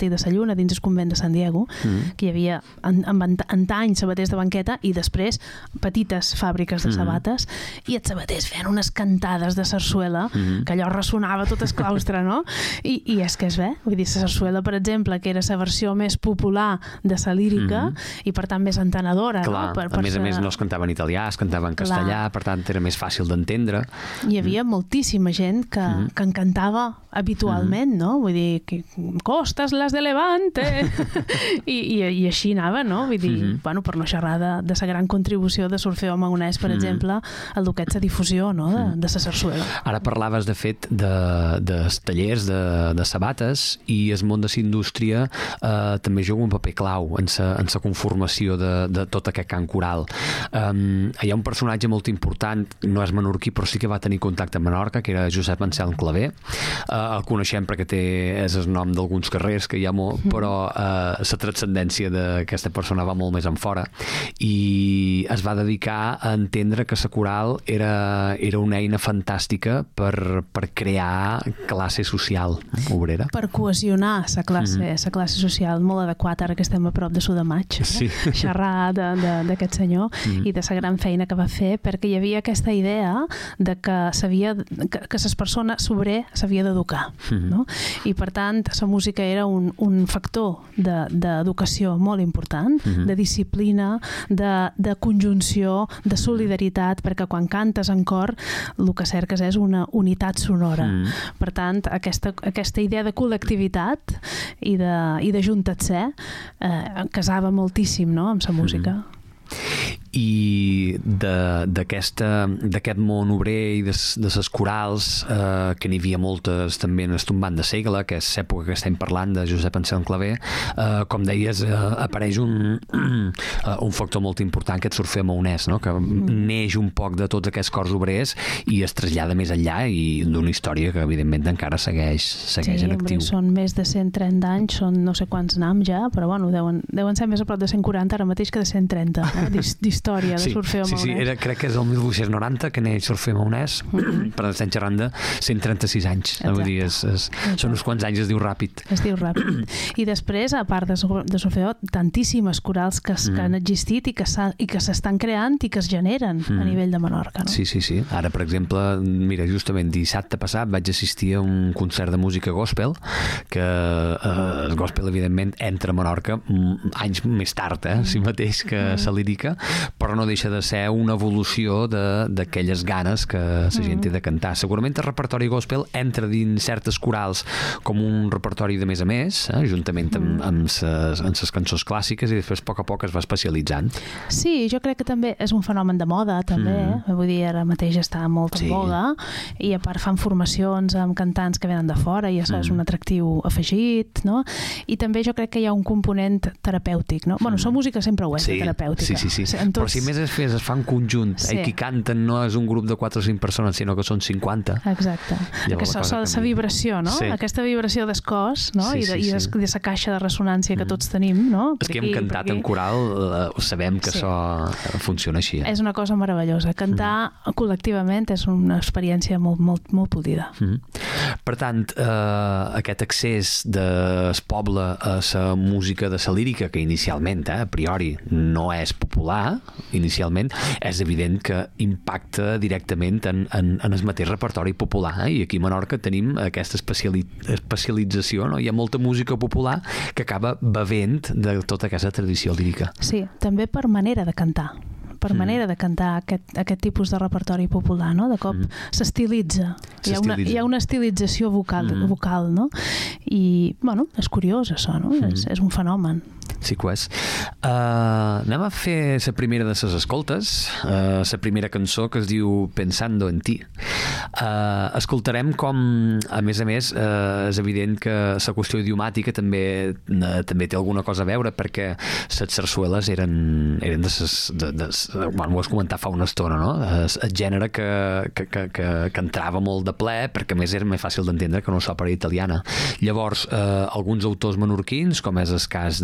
dissabte i de sa lluna dins el convent de San Diego, que hi havia antany sabaters de banqueta i després petites fàbriques de sabates, i els sabaters feien unes cantades de sarsuela que allò ressonava tot el claustre, no? I és que és bé, vull dir, la sarsuela, per exemple, que era la versió més popular de la lírica i per tant més entenedora. Clar, no? a més no es cantava en italià, es cantava en castellà, per tant era més fàcil d'entendre. Hi havia moltíssima gent que en cantava habitualment, no? Vull dir, que costes les de Levante i així anava, no? Vull dir, bueno, per no xerrar de la gran contribució de Solfeo Maonès, per exemple, al que és la difusió, no? De la sarsuela. Ara parlaves, de fet, de tallers de sabates, i el món de la indústria també juga un paper clau en la conformació de tot aquest cant coral. Hi ha un personatge molt important, no és menorquí, però sí que va tenir contacte amb Menorca, que era Josep Anselm Clavé. El coneixem perquè és el nom d'alguns carrers que hi ha molt, però la transcendència d'aquesta persona va molt més en fora, i es va dedicar a entendre que la coral era una eina fantàstica per crear classe social obrera. Per cohesionar la classe social, molt adequat ara que estem a prop de Sudamaig, xerrar d'aquest senyor i de la gran feina que va fer, perquè hi havia aquesta idea de que les persones sobre s'havia d'educar, no? I per tant la música era un factor d'educació molt important, de disciplina, de conjunció, de solidaritat, perquè quan cantes en cor el que cerques és una unitat sonora. Per tant, aquesta idea de col·lectivitat i de juntar-se casava moltíssim, no?, amb la música. I d'aquest món obrer i de les corals, que n'hi havia moltes també en el tombant de Segle, que és l'època que estem parlant, de Josep Anselm Clavé, com deies, apareix un factor molt important, que és Solfeo Maonès, no? Que neix un poc de tots aquests cors obrers i es trasllada més enllà, i d'una història que evidentment encara segueix en actiu. Sí, són més de 130 anys, són no sé quants nams ja, però bueno, deuen ser més a prop de 140 ara mateix que de 130, d'història de Solfeo Maonès. Sí, crec que és el 1890 que neix Solfeo Maonès, però estem xerrant de 136 anys. Vull dir, són uns quants anys, es diu ràpid. Es diu ràpid. I després, a part de Solfeo, tantíssimes corals que han existit i que s'estan creant i que es generen a nivell de Menorca. No? Sí. Ara, per exemple, mira, justament dissabte passat vaig assistir a un concert de música gospel, que el gospel, evidentment, entra a Menorca anys més tard, si mateix, que la lírica, però no deixa de ser una evolució d'aquelles ganes que la gent té de cantar. Segurament el repertori gospel entra dins certes corals com un repertori de més a més, juntament amb les cançons clàssiques, i després a poc es va especialitzant. Sí, jo crec que també és un fenomen de moda, també. Vull dir, ara mateix està molt en boga, i a part fan formacions amb cantants que venen de fora, i això és un atractiu afegit, no? I també jo crec que hi ha un component terapèutic, no? Bueno, la música sempre ho és, terapèutica. Sí. Però si més es fa en conjunt, qui canten no és un grup de 4 o 5 persones, sinó que són 50. Exacte. La vibració, no? Aquesta vibració del cos, no? I de la caixa de ressonància que tots tenim, no? Els que hem cantat en coral sabem que això funciona així. És una cosa meravellosa. Cantar col·lectivament és una experiència molt polida. Per tant, aquest accés del poble a la música de la lírica, que inicialment, a priori, no és popular, inicialment, és evident que impacta directament en el mateix repertori popular, i aquí a Menorca tenim aquesta especialització, no? Hi ha molta música popular que acaba bevent de tota aquesta tradició lírica. Sí, també per manera de cantar. Aquest tipus de repertori popular, no? De cop s'estilitza. Hi ha una estilització vocal, no? I, bueno, és curiós això, no? És un fenomen. Sí que ho és. Anem a fer la primera de les escoltes, la primera cançó, que es diu Pensando en ti. Escoltarem com, a més, és evident que la qüestió idiomàtica també té alguna cosa a veure, perquè les sarsueles eren ho has comentat fa una estona, no? El gènere que entrava molt de ple, perquè a més era més fàcil d'entendre que no s'òpera italiana. Llavors, alguns autors menorquins, com és el cas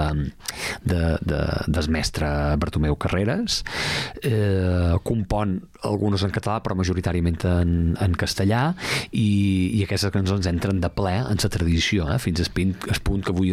del mestre Bartomeu Carreras, compon algunes en català, però majoritàriament en castellà, i aquestes cançons entren de ple en la tradició, fins al punt que avui